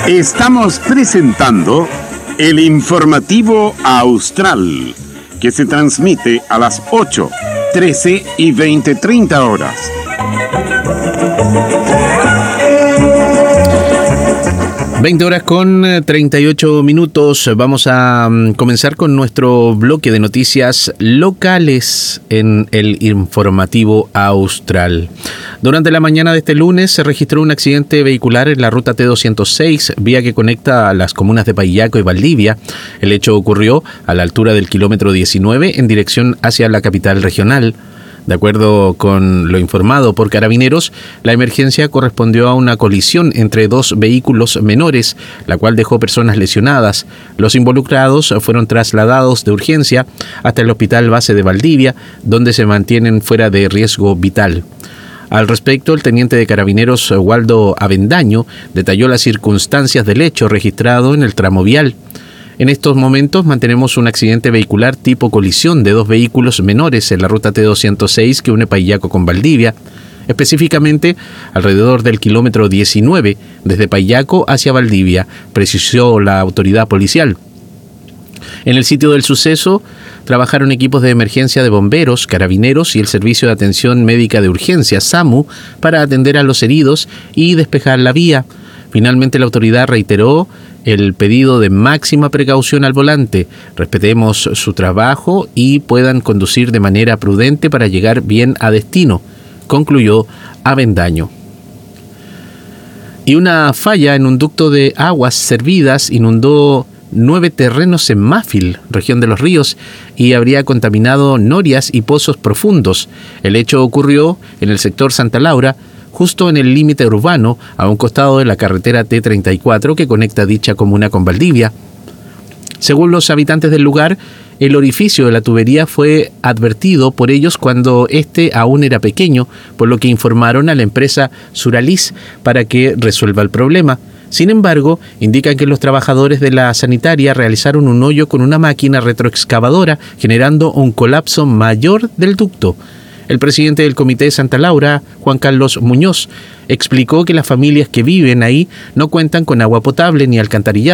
Estamos presentando el informativo Austral, que se transmite a las 8, 13 y 20:30 horas. Horas con 38 minutos. Vamos a comenzar con nuestro bloque de noticias locales en el informativo Austral. Durante la mañana de este lunes se registró un accidente vehicular en la ruta T206, vía que conecta a las comunas de Paillaco y Valdivia. El hecho ocurrió a la altura del kilómetro 19 en dirección hacia la capital regional. De acuerdo con lo informado por Carabineros, la emergencia correspondió a una colisión entre dos vehículos menores, la cual dejó personas lesionadas. Los involucrados fueron trasladados de urgencia hasta el Hospital Base de Valdivia, donde se mantienen fuera de riesgo vital. Al respecto, el teniente de Carabineros Waldo Avendaño detalló las circunstancias del hecho registrado en el tramo vial. En estos momentos mantenemos un accidente vehicular tipo colisión de dos vehículos menores en la ruta T206 que une Paillaco con Valdivia, específicamente alrededor del kilómetro 19, desde Paillaco hacia Valdivia, precisó la autoridad policial. En el sitio del suceso trabajaron equipos de emergencia de bomberos, carabineros y el Servicio de Atención Médica de Urgencia, SAMU, para atender a los heridos y despejar la vía. Finalmente, la autoridad reiteró el pedido de máxima precaución al volante. Respetemos su trabajo y puedan conducir de manera prudente para llegar bien a destino, concluyó Avendaño. Y una falla en un ducto de aguas servidas inundó 9 terrenos en Máfil, región de Los Ríos, y habría contaminado norias y pozos profundos. El hecho ocurrió en el sector Santa Laura, justo en el límite urbano, a un costado de la carretera T34 que conecta dicha comuna con Valdivia. Según los habitantes del lugar, el orificio de la tubería fue advertido por ellos cuando este aún era pequeño, por lo que informaron a la empresa Suralis para que resuelva el problema. Sin embargo, indican que los trabajadores de la sanitaria realizaron un hoyo con una máquina retroexcavadora, generando un colapso mayor del ducto. El presidente del Comité de Santa Laura, Juan Carlos Muñoz, explicó que las familias que viven ahí no cuentan con agua potable ni alcantarillado.